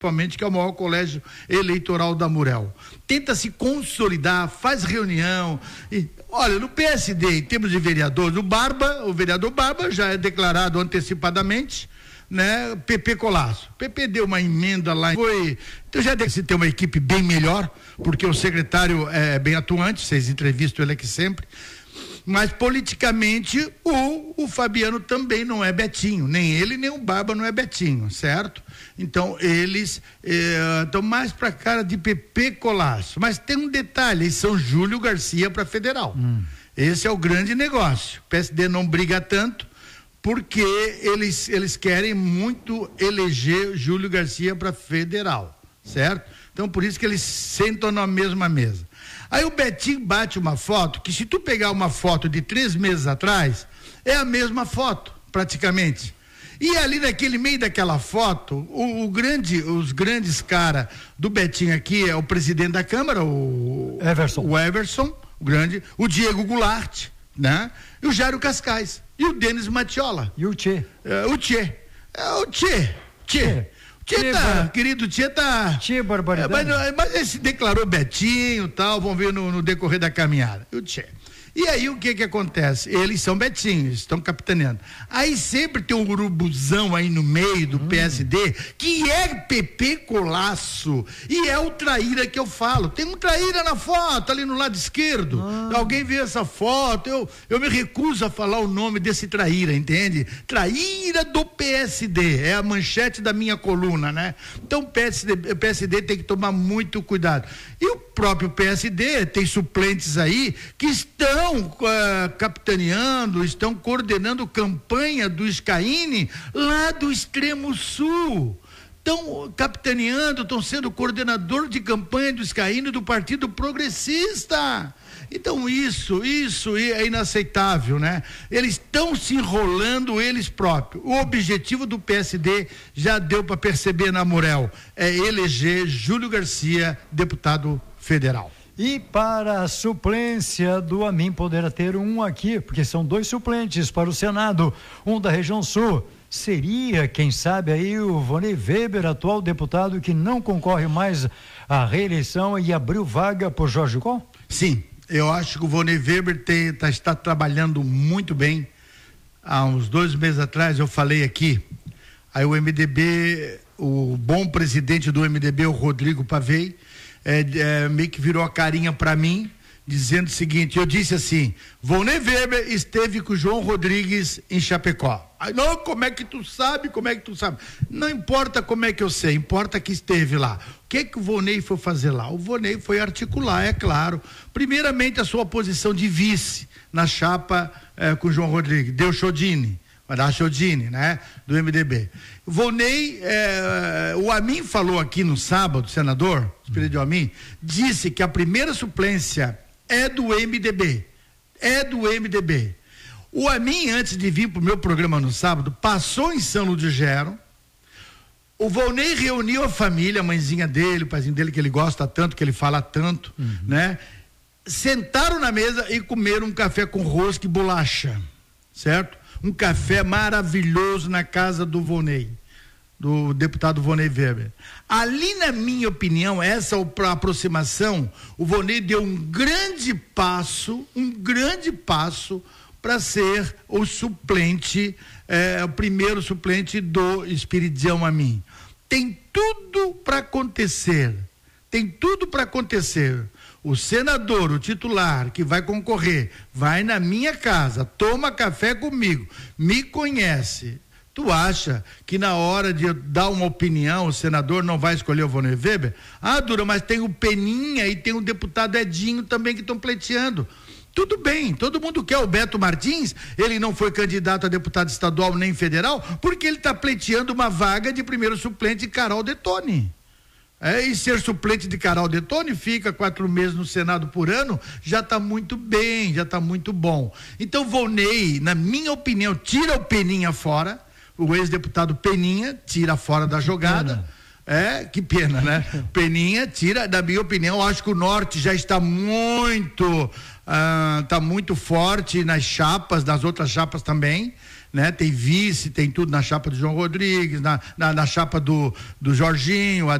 principalmente, que é o maior colégio eleitoral da Murel. Tenta se consolidar, faz reunião. Olha, no PSD, em termos de vereadores, o vereador Barba já é declarado antecipadamente, né? PP Colasso. PP deu uma emenda lá, então já deve ter uma equipe bem melhor, porque o secretário é bem atuante, vocês entrevistam ele aqui sempre. Mas politicamente o Fabiano também não é Betinho, nem ele nem o Barba não é Betinho, certo? Então eles estão mais para cara de PP Colasso, mas tem um detalhe, eles são Júlio Garcia para federal. Esse é o grande negócio. O PSD não briga tanto porque eles querem muito eleger Júlio Garcia para federal, certo? Então por isso que eles sentam na mesma mesa. Aí o Betinho bate uma foto, que se tu pegar uma foto de 3 meses atrás, é a mesma foto, praticamente. E ali naquele meio daquela foto, os grandes caras do Betinho aqui é o presidente da Câmara, o Everson, o Diego Goulart, né? E o Jairo Cascais, e o Denis Matiola. E o Tchê. O Tchê. Querido Tchê tá. Tchê, barbaridade. Mas ele se declarou Betinho e tal, vamos ver no decorrer da caminhada. O Tchê. E aí o que acontece? Eles são Betinhos, estão capitaneando. Aí sempre tem um urubuzão aí no meio do PSD, que é PP Colasso, e é o traíra que eu falo. Tem um traíra na foto, ali no lado esquerdo. Alguém vê essa foto, eu me recuso a falar o nome desse traíra, entende? Traíra do PSD, é a manchete da minha coluna, né? Então o PSD tem que tomar muito cuidado. E o próprio PSD tem suplentes aí que estão capitaneando, estão coordenando campanha do Scaini lá do extremo sul. Estão capitaneando, estão sendo coordenador de campanha do Scaini do Partido Progressista. Então isso é inaceitável, né? Eles estão se enrolando eles próprios. O objetivo do PSD já deu para perceber na Murel, é eleger Júlio Garcia deputado federal. E para a suplência do Amin, poderá ter um aqui, porque são 2 suplentes para o Senado, um da região sul. Seria, quem sabe, aí o Vonei Weber, atual deputado que não concorre mais à reeleição e abriu vaga por Jorge Col? Sim, eu acho que o Vonei Weber está trabalhando muito bem. Há uns 2 meses atrás eu falei aqui, aí o MDB, o bom presidente do MDB, o Rodrigo Pavei, meio que virou a carinha para mim, dizendo o seguinte, eu disse assim, Vonei Weber esteve com o João Rodrigues em Chapecó. Aí, não, como é que tu sabe? Não importa como é que eu sei, importa que esteve lá. O que o Vonei foi fazer lá? O Vonei foi articular, é claro, primeiramente a sua posição de vice na chapa com o João Rodrigues, deu Chodini, né? Do MDB. Vonei, o Amin falou aqui no sábado, senador, Espírito Amin, disse que a primeira suplência é do MDB. O Amin, antes de vir para o meu programa no sábado, passou em São Ludgero. O Vonei reuniu a família, a mãezinha dele, o paizinho dele, que ele gosta tanto, que ele fala tanto, né? Sentaram na mesa e comeram um café com rosca e bolacha, certo? Um café maravilhoso na casa do Vonei, do deputado Vonei Weber. Ali, na minha opinião, essa aproximação, o Vonei deu um grande passo para ser o suplente, o primeiro suplente do Espiridião Amin. Tem tudo para acontecer. O senador, o titular que vai concorrer, vai na minha casa, toma café comigo, me conhece. Tu acha que na hora de dar uma opinião o senador não vai escolher o Vonei Weber? Dura, mas tem o Peninha e tem o deputado Edinho também que estão pleiteando. Tudo bem, todo mundo quer o Beto Martins, ele não foi candidato a deputado estadual nem federal, porque ele está pleiteando uma vaga de primeiro suplente de Carol Detoni. E ser suplente de Carol Detoni, fica 4 meses no Senado por ano, já está muito bem, já está muito bom. Então, Vonei, na minha opinião, tira o Peninha fora, o ex-deputado Peninha tira fora da jogada. Que pena, né? Peninha tira, na minha opinião, acho que o Norte já está muito forte nas chapas, nas outras chapas também, né? Tem vice, tem tudo na chapa do João Rodrigues, na chapa do Jorginho,